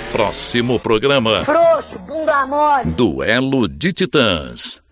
Próximo programa. Frouxo, bunda mole. Duelo de Titãs.